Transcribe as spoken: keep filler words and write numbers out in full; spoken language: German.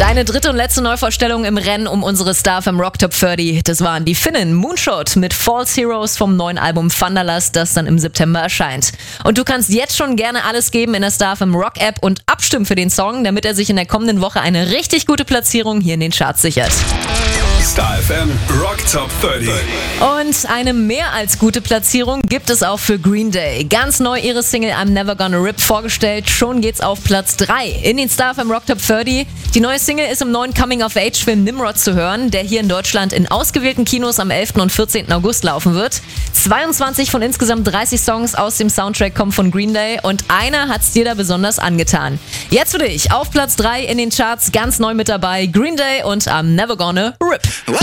Eine dritte und letzte Neuvorstellung im Rennen um unsere Star F M Rock Top dreißig. Das waren die Finnen Moonshot mit False Heroes vom neuen Album Thunderlust, das dann im September erscheint. Und du kannst jetzt schon gerne alles geben in der Star F M Rock App und abstimmen für den Song, damit er sich in der kommenden Woche eine richtig gute Platzierung hier in den Charts sichert. Star F M Rock Top dreißig. Und eine mehr als gute Platzierung gibt es auch für Green Day. Ganz neu ihre Single I'm Never Gonna Rip vorgestellt. Schon geht's auf Platz drei in den Star F M Rock Top dreißig. Die neue Single ist im neuen Coming-of-Age-Film Nimrod zu hören, der hier in Deutschland in ausgewählten Kinos am elften und vierzehnten August laufen wird. zweiundzwanzig von insgesamt dreißig Songs aus dem Soundtrack kommen von Green Day und einer hat's dir da besonders angetan. Jetzt für dich auf Platz drei in den Charts, ganz neu mit dabei, Green Day und I'm Never Gonna Rip.